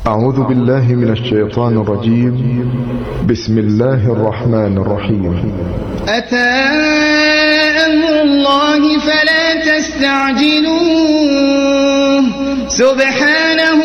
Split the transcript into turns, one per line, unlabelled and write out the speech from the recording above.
أعوذ بالله من الشيطان الرجيم. بسم الله الرحمن الرحيم.
أتى أمر الله فلا تستعجلوه سبحانه